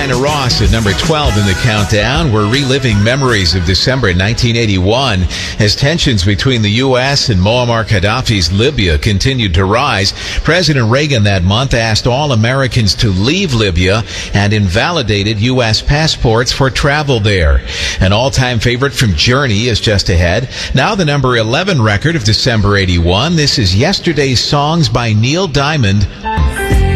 Diana Ross at number 12 in the countdown. We're reliving memories of December 1981 as tensions between the U.S. and Muammar Gaddafi's Libya continued to rise. President Reagan that month asked all Americans to leave Libya and invalidated U.S. passports for travel there. An all-time favorite from Journey is just ahead. Now the number 11 record of December 81. This is Yesterday's Songs by Neil Diamond.